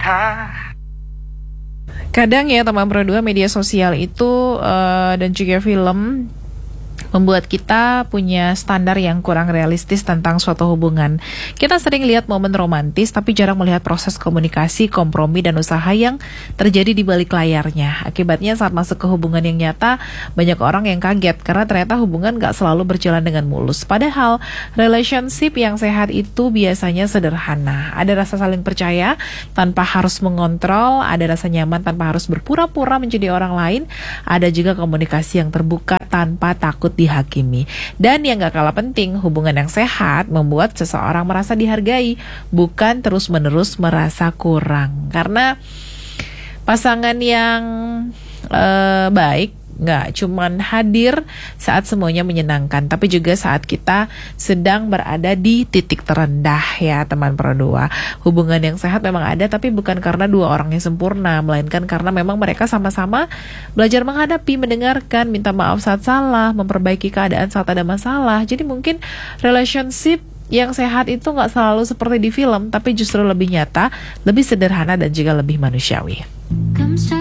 Kadang ya teman Pro 2, media sosial itu dan juga film membuat kita punya standar yang kurang realistis tentang suatu hubungan. Kita sering lihat momen romantis, tapi jarang melihat proses komunikasi, kompromi, dan usaha yang terjadi di balik layarnya. Akibatnya saat masuk ke hubungan yang nyata, banyak orang yang kaget karena ternyata hubungan gak selalu berjalan dengan mulus. Padahal, relationship yang sehat itu biasanya sederhana. Ada rasa saling percaya tanpa harus mengontrol, ada rasa nyaman tanpa harus berpura-pura menjadi orang lain, ada juga komunikasi yang terbuka tanpa takut dihakimi. Dan yang gak kalah penting, hubungan yang sehat membuat seseorang merasa dihargai, bukan terus-menerus merasa kurang. Karena pasangan yang baik nggak cuman hadir saat semuanya menyenangkan, tapi juga saat kita sedang berada di titik terendah ya teman Pro 2. Hubungan yang sehat memang ada, tapi bukan karena dua orang yang sempurna, melainkan karena memang mereka sama-sama belajar menghadapi, mendengarkan, minta maaf saat salah, memperbaiki keadaan saat ada masalah. Jadi mungkin relationship yang sehat itu nggak selalu seperti di film, tapi justru lebih nyata, lebih sederhana, dan juga lebih manusiawi.